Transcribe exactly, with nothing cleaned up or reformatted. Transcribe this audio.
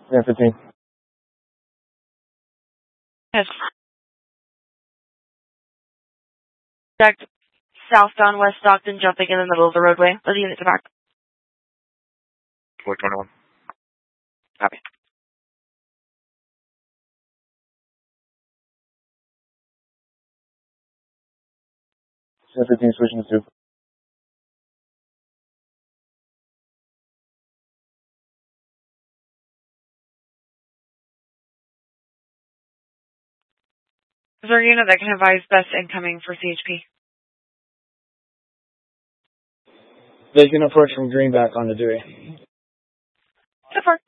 ten fifteen. Yes. Contact southbound West Stockton, jumping in the middle of the roadway. Are the units back? four twenty-one. Copy. ten fifteen, switching to two. Is there a unit that can advise best incoming for C H P? They can approach from Greenback on the Dewey. So far.